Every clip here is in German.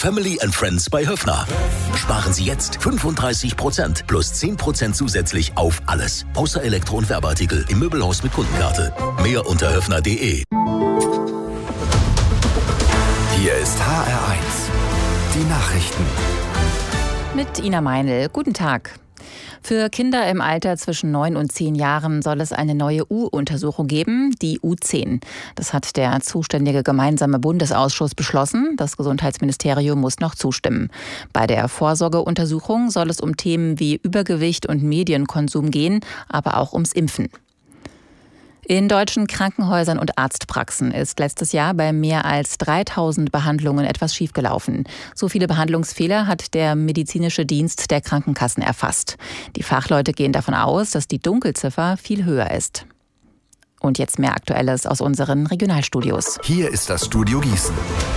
Family and Friends bei Höffner. Sparen Sie jetzt 35% plus 10% zusätzlich auf alles. Außer Elektro- und Werbeartikel im Möbelhaus mit Kundenkarte. Mehr unter höffner.de. Hier ist HR1. Die Nachrichten. Mit Ina Meinl. Guten Tag. Für Kinder im Alter zwischen 9 und 10 Jahren soll es eine neue U-Untersuchung geben, die U10. Das hat der zuständige gemeinsame Bundesausschuss beschlossen. Das Gesundheitsministerium muss noch zustimmen. Bei der Vorsorgeuntersuchung soll es um Themen wie Übergewicht und Medienkonsum gehen, aber auch ums Impfen. In deutschen Krankenhäusern und Arztpraxen ist letztes Jahr bei mehr als 3000 Behandlungen etwas schiefgelaufen. So viele Behandlungsfehler hat der medizinische Dienst der Krankenkassen erfasst. Die Fachleute gehen davon aus, dass die Dunkelziffer viel höher ist. Und jetzt mehr Aktuelles aus unseren Regionalstudios. Hier ist das Studio Gießen.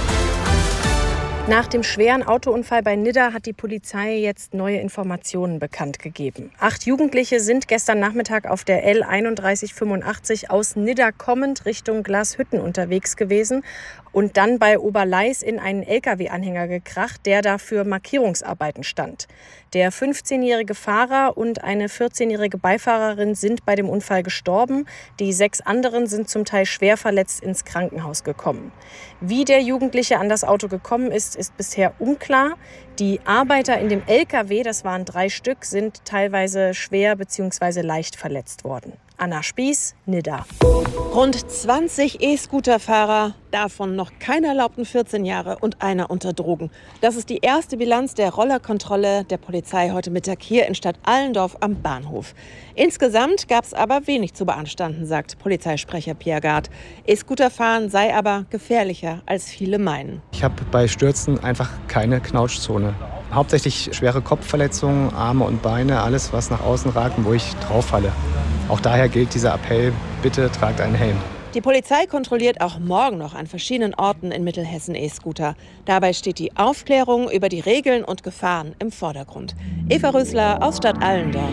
Nach dem schweren Autounfall bei Nidda hat die Polizei jetzt neue Informationen bekannt gegeben. 8 Jugendliche sind gestern Nachmittag auf der L3185 aus Nidda kommend Richtung Glashütten unterwegs gewesen und dann bei Oberleis in einen LKW-Anhänger gekracht, der da für Markierungsarbeiten stand. Der 15-jährige Fahrer und eine 14-jährige Beifahrerin sind bei dem Unfall gestorben. Die 6 anderen sind zum Teil schwer verletzt ins Krankenhaus gekommen. Wie der Jugendliche an das Auto gekommen ist bisher unklar. Die Arbeiter in dem LKW, das waren 3 Stück, sind teilweise schwer bzw. leicht verletzt worden. Anna Spieß, Nidda. Rund 20 E-Scooter-Fahrer, davon noch keine erlaubten 14 Jahre und einer unter Drogen. Das ist die erste Bilanz der Rollerkontrolle der Polizei heute Mittag hier in Stadt Allendorf am Bahnhof. Insgesamt gab es aber wenig zu beanstanden, sagt Polizeisprecher Pierre Gard. E-Scooter-Fahren sei aber gefährlicher, als viele meinen. Ich habe bei Stürzen einfach keine Knautschzone. Hauptsächlich schwere Kopfverletzungen, Arme und Beine, alles was nach außen ragt und wo ich drauf falle. Auch daher gilt dieser Appell, bitte tragt einen Helm. Die Polizei kontrolliert auch morgen noch an verschiedenen Orten in Mittelhessen E-Scooter. Dabei steht die Aufklärung über die Regeln und Gefahren im Vordergrund. Eva Rösler aus Stadt Allendorf.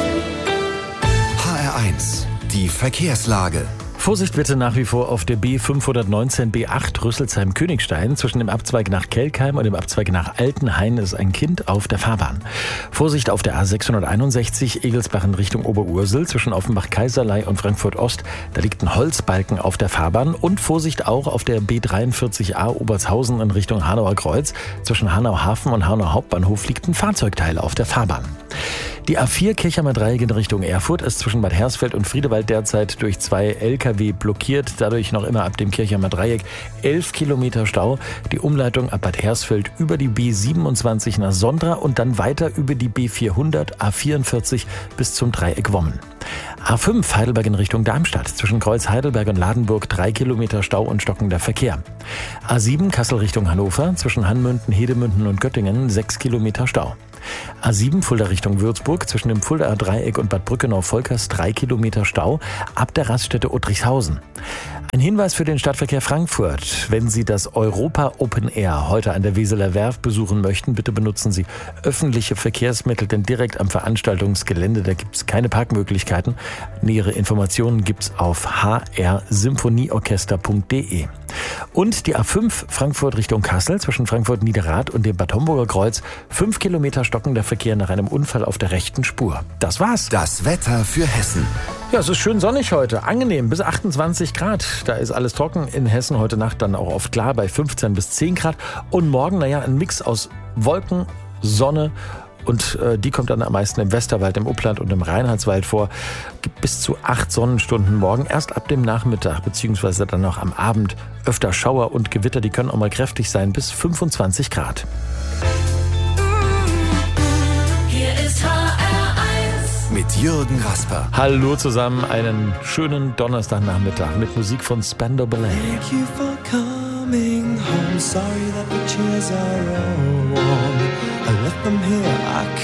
HR1. Die Verkehrslage. Vorsicht bitte nach wie vor auf der B519 B8 Rüsselsheim-Königstein. Zwischen dem Abzweig nach Kelkheim und dem Abzweig nach Altenhain ist ein Kind auf der Fahrbahn. Vorsicht auf der A661 Egelsbach in Richtung Oberursel zwischen Offenbach-Kaiserlei und Frankfurt-Ost. Da liegt ein Holzbalken auf der Fahrbahn. Und Vorsicht auch auf der B43A Obertshausen in Richtung Hanauer Kreuz. Zwischen Hanau-Hafen und Hanau Hauptbahnhof liegt ein Fahrzeugteil auf der Fahrbahn. Die A4 Kirchheimer Dreieck in Richtung Erfurt ist zwischen Bad Hersfeld und Friedewald derzeit durch 2 LKW blockiert. Dadurch noch immer ab dem Kirchheimer Dreieck 11 Kilometer Stau. Die Umleitung ab Bad Hersfeld über die B27 nach Sondra und dann weiter über die B400, A44 bis zum Dreieck Wommen. A5 Heidelberg in Richtung Darmstadt. Zwischen Kreuz Heidelberg und Ladenburg 3 Kilometer Stau und stockender Verkehr. A7 Kassel Richtung Hannover. Zwischen Hanmünden, Hedemünden und Göttingen 6 Kilometer Stau. A7 Fulda Richtung Würzburg, zwischen dem Fuldaer Dreieck und Bad Brückenau-Volkers 3 Kilometer Stau, ab der Raststätte Uttrichshausen. Ein Hinweis für den Stadtverkehr Frankfurt. Wenn Sie das Europa Open Air heute an der Weseler Werft besuchen möchten, bitte benutzen Sie öffentliche Verkehrsmittel, denn direkt am Veranstaltungsgelände, da gibt es keine Parkmöglichkeiten. Nähere Informationen gibt es auf hrsymphonieorchester.de. Und die A5 Frankfurt Richtung Kassel zwischen Frankfurt-Niederrad und dem Bad Homburger Kreuz 5 Kilometer stockender Verkehr nach einem Unfall auf der rechten Spur. Das war's. Das Wetter für Hessen. Ja, es ist schön sonnig heute, angenehm, bis 28 Grad. Da ist alles trocken in Hessen, heute Nacht dann auch oft klar bei 15 bis 10 Grad. Und morgen, ein Mix aus Wolken, Sonne und die kommt dann am meisten im Westerwald, im Upland und im Reinhardswald vor. Gibt bis zu 8 Sonnenstunden morgen, erst ab dem Nachmittag beziehungsweise dann noch am Abend öfter Schauer und Gewitter, die können auch mal kräftig sein, bis 25 Grad. Hier ist HR1 mit Jürgen Rasper. Hallo zusammen, einen schönen Donnerstagnachmittag mit Musik von Spandau Ballet. Thank you for coming home. Sorry that the chairs are all warm. I left them here. I